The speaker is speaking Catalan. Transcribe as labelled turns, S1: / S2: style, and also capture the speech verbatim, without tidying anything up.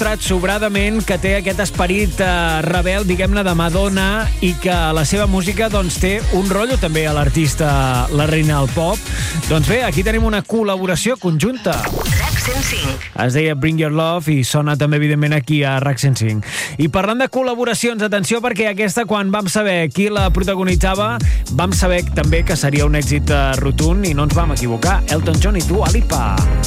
S1: demostrat sobradament que té aquest esperit eh, rebel, diguem-ne, de Madonna, i que la seva música doncs, té un rotllo també a l'artista, la reina del pop. Doncs bé, aquí tenim una col·laboració conjunta.
S2: RAC cent cinc.
S1: Es deia Bring Your Love i sona també, evidentment, aquí a RAC cent cinc. I parlant de col·laboracions, atenció, perquè aquesta, quan vam saber qui la protagonitzava, vam saber també que seria un èxit eh, rotund i no ens vam equivocar. Elton John i Dua Lipa.